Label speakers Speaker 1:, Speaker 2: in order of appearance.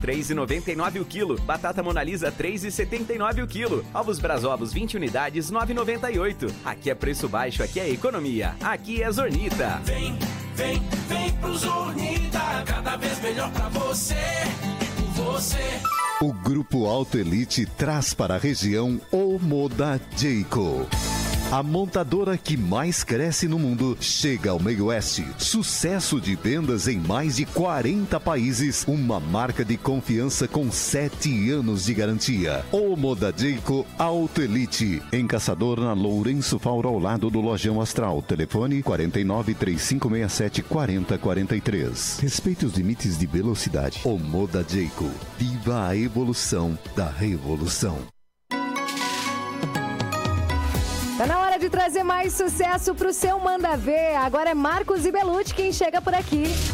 Speaker 1: 3,99 o quilo. Batata Monalisa, 3,79 o quilo. Ovos Brasovos, 20 unidades, 9,98. Aqui é preço baixo, aqui é economia. Aqui é Zornita.
Speaker 2: Vem pro Zornita. Cada vez melhor pra você e por você.
Speaker 3: O Grupo Auto Elite traz para a região o Moda Jayco. A montadora que mais cresce no mundo chega ao Meio Oeste. Sucesso de vendas em mais de 40 países. Uma marca de confiança com 7 anos de garantia. O Moda Jayco Auto Elite. Em Caçador, na Lourenço Fauro, ao lado do Lojão Astral. Telefone 49-3567-4043. Respeite os limites de velocidade. O Moda Jayco. Viva a evolução da revolução.
Speaker 4: Tá na hora de trazer mais sucesso pro seu Manda Ver. Agora é Marcos e Belucci quem chega por aqui.